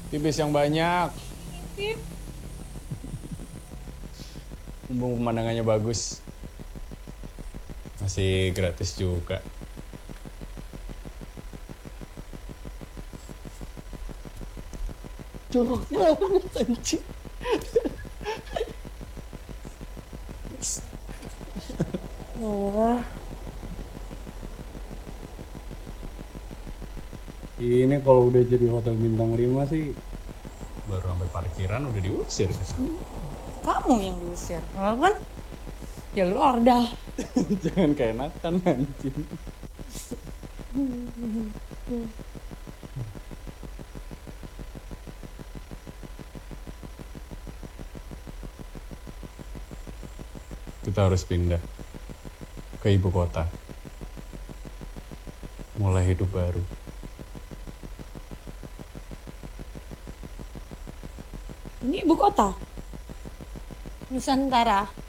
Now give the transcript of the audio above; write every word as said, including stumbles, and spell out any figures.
Tipis yang banyak. Tip. Mumpung pemandangannya bagus. Masih gratis juga. Jorok banget anjing. Oh, Ini kalau udah jadi hotel bintang lima sih Baru sampai parkiran udah diusir. kamu yang diusir. Kalau kan ya lu order. Jangan keenakan anjing. Kita harus pindah ke ibu kota. Mulai hidup baru. Ini ibu kota. Nusantara.